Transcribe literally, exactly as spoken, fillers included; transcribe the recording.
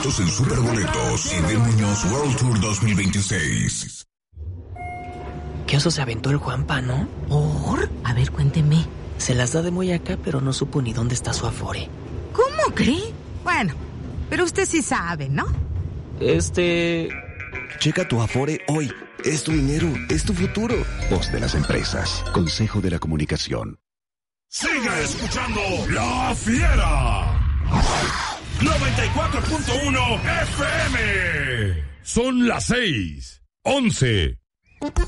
descuentos en superboletos. Edén Muñoz World Tour dos mil veintiséis. ¿Qué oso se aventó el Juanpa, no? ¿Por? A ver, cuénteme. Se las da de muy acá, pero no supo ni dónde está su Afore. ¿Cómo cree? Bueno, pero usted sí sabe, ¿no? Este... Checa tu Afore hoy. Es tu dinero, es tu futuro. Voz de las empresas. Consejo de la Comunicación. Siga escuchando La Fiera. noventa y cuatro punto uno F M. Son las seis. Once.